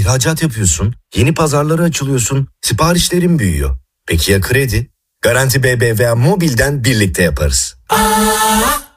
ihracat yapıyorsun, yeni pazarlara açılıyorsun, siparişlerin büyüyor. Peki ya kredi? Garanti BBVA Mobil'den birlikte yaparız.